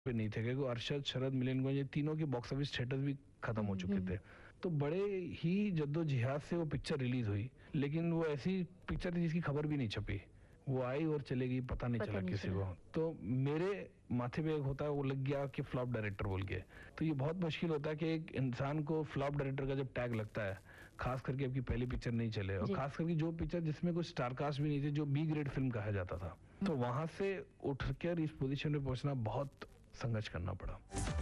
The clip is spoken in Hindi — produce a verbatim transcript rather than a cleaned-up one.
पे नहीं थे, क्योंकि अरशद, शरद, मिलिंद गौंज, ये तीनों के बॉक्स ऑफिस स्टेटस भी खत्म हो चुके थे। तो बड़े ही जद्दोजहद से वो पिक्चर रिलीज हुई, लेकिन वो ऐसी पिक्चर थी जिसकी खबर भी नहीं छपी। वो आई और चले गई, पता नहीं पता चला नहीं किसी चला। को। तो मेरे माथे पे एक होता है, वो लग गया कि फ्लॉप डायरेक्टर बोल के। तो ये बहुत मुश्किल होता है कि एक इंसान को फ्लॉप डायरेक्टर का जब टैग लगता है, खास करके आपकी पहली पिक्चर नहीं चले, और खास करके जो पिक्चर जिसमें कोई स्टारकास्ट भी नहीं थे, जो बी ग्रेड फिल्म कहा जाता था, तो वहां से उठ कर इस पोजीशन पे पहुंचना बहुत संघर्ष करना पड़ा।